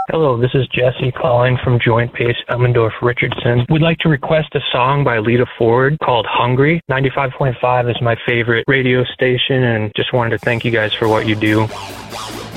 Hello, this is Jesse calling from Joint Base Elmendorf Richardson. We'd like to request a song by Lita Ford called Hungry. 95.5 is my favorite radio station, and just wanted to thank you guys for what you do.